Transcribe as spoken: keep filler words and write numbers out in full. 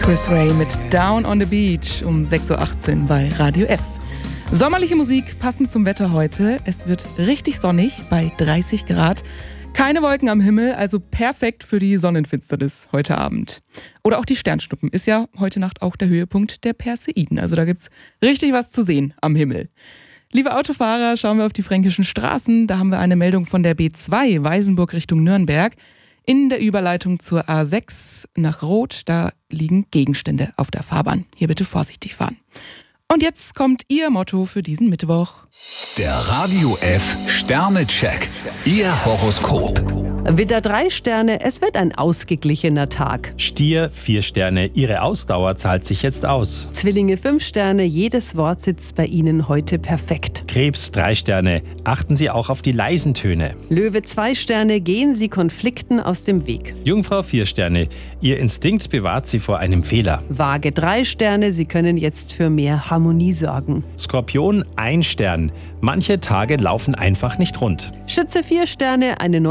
Chris Ray mit Down on the Beach um sechs Uhr achtzehn bei Radio F. Sommerliche Musik passend zum Wetter heute. Es wird richtig sonnig bei dreißig Grad. Keine Wolken am Himmel, also perfekt für die Sonnenfinsternis heute Abend. Oder auch die Sternschnuppen. Ist ja heute Nacht auch der Höhepunkt der Perseiden. Also da gibt's richtig was zu sehen am Himmel. Liebe Autofahrer, schauen wir auf die fränkischen Straßen. Da haben wir eine Meldung von der B zwei, Weißenburg Richtung Nürnberg. In der Überleitung zur A sechs nach Roth, da liegen Gegenstände auf der Fahrbahn. Hier bitte vorsichtig fahren. Und jetzt kommt Ihr Motto für diesen Mittwoch. Der Radio F Sternecheck. Ihr Horoskop. Widder drei Sterne, es wird ein ausgeglichener Tag. Stier vier Sterne, Ihre Ausdauer zahlt sich jetzt aus. Zwillinge fünf Sterne, jedes Wort sitzt bei Ihnen heute perfekt. Krebs drei Sterne, achten Sie auch auf die leisen Töne. Löwe zwei Sterne, gehen Sie Konflikten aus dem Weg. Jungfrau vier Sterne, Ihr Instinkt bewahrt Sie vor einem Fehler. Waage drei Sterne, Sie können jetzt für mehr Harmonie sorgen. Skorpion ein Stern, manche Tage laufen einfach nicht rund. Schütze vier Sterne, eine neue